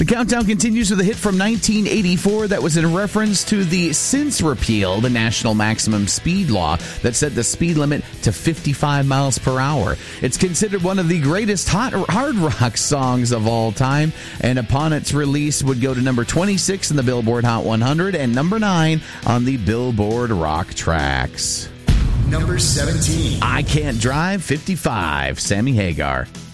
The countdown continues with a hit from 1984 that was in reference to the since repealed national maximum speed law that set the speed limit to 55 miles per hour. It's considered one of the greatest hard rock songs of all time, and upon its release would go to number 26 in the Billboard Hot 100 and number 9 on the Billboard Rock Tracks. Number 17. I Can't Drive 55, Sammy Hagar.